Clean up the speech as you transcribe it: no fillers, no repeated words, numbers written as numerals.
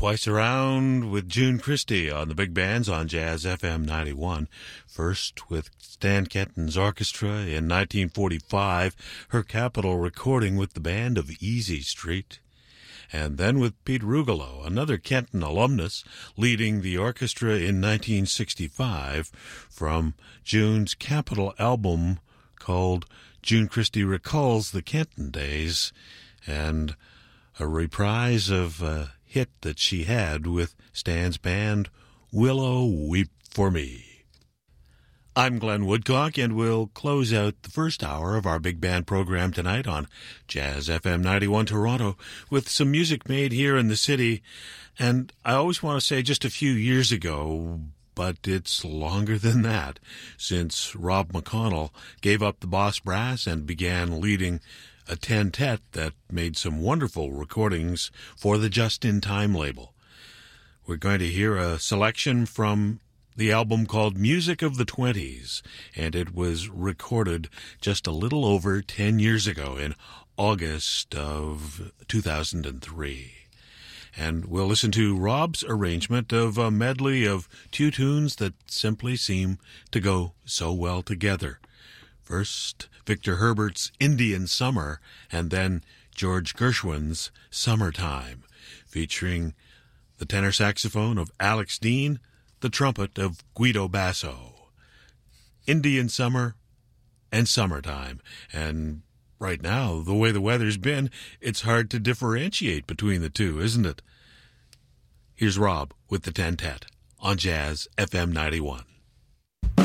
Twice Around with June Christie on the big bands on Jazz FM 91. First with Stan Kenton's orchestra in 1945, her Capitol recording with the band of Easy Street. And then with Pete Rugolo, another Kenton alumnus, leading the orchestra in 1965 from June's Capitol album called June Christie Recalls the Kenton Days, and a reprise of a hit that she had with Stan's band, Willow Weep for Me. I'm Glenn Woodcock, and we'll close out the first hour of our big band program tonight on Jazz FM 91 Toronto with some music made here in the city. And I always want to say just a few years ago, but it's longer than that, since Rob McConnell gave up the Boss Brass and began leading a tentet that made some wonderful recordings for the Just in Time label. We're going to hear a selection from the album called Music of the 20s, and it was recorded just a little over 10 years ago in August of 2003. And we'll listen to Rob's arrangement of a medley of two tunes that simply seem to go so well together. First, Victor Herbert's Indian Summer, and then George Gershwin's Summertime, featuring the tenor saxophone of Alex Dean, the trumpet of Guido Basso. Indian Summer and Summertime. And right now, the way the weather's been, it's hard to differentiate between the two, isn't it? Here's Rob with the tentet on Jazz FM 91.